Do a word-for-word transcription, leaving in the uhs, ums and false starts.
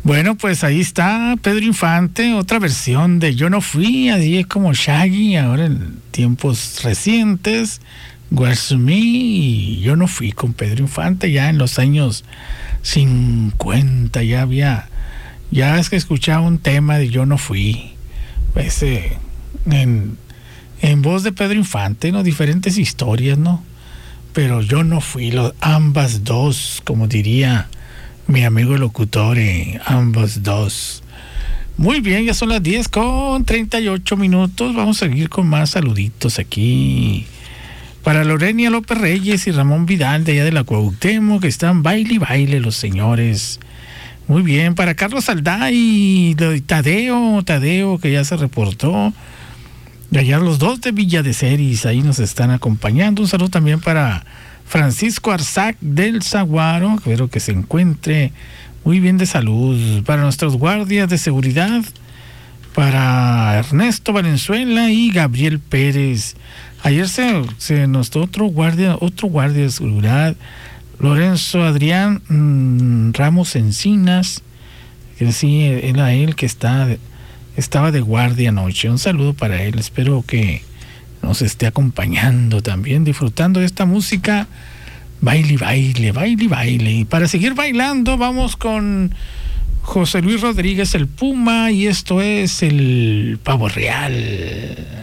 Bueno, pues ahí está Pedro Infante, otra versión de Yo No Fui, así es como Shaggy, ahora en tiempos recientes, Where's Me, y Yo No Fui con Pedro Infante, ya en los años cincuenta, ya había, ya es que escuchaba un tema de Yo No Fui, pues eh, en, en voz de Pedro Infante, ¿no? Diferentes historias, ¿no? Pero Yo No Fui, lo, ambas dos, como diría mi amigo locutor, eh, ambos dos. Muy bien, ya son las diez con treinta y ocho minutos. Vamos a seguir con más saluditos aquí. Para Lorenia López Reyes y Ramón Vidal de allá de la Cuauhtémoc, que están baile y baile los señores. Muy bien, para Carlos Aldá y Tadeo, Tadeo, que ya se reportó. De allá los dos de Villa de Ceris, ahí nos están acompañando. Un saludo también para Francisco Arzac del Zaguaro, espero que se encuentre muy bien de salud. Para nuestros guardias de seguridad, para Ernesto Valenzuela y Gabriel Pérez. Ayer se, se nos dio otro guardia, otro guardia de seguridad, Lorenzo Adrián mmm, Ramos Encinas, que sí, era él que está, estaba de guardia anoche. Un saludo para él, espero que nos esté acompañando también, disfrutando de esta música. Baile, baile, baile, baile. Y para seguir bailando, vamos con José Luis Rodríguez, el Puma, y esto es el Pavo Real.